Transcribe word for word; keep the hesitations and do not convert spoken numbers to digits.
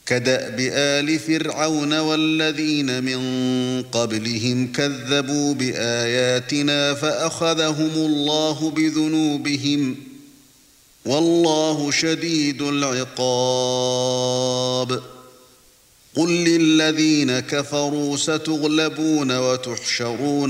كدأب آل فرعون والذين من قبلهم كذبوا بآياتنا فأخذهم الله بذنوبهم والله شديد العقاب قل للذين كفروا ستغلبون وتحشرون